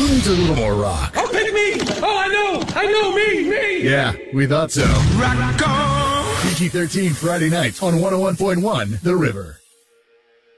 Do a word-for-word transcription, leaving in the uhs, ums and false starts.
needs a little more rock? Oh, pick me! Oh, I know! I know! Me! Me! Yeah, we thought so. Rock on! P G thirteen Friday nights on one oh one point one The River.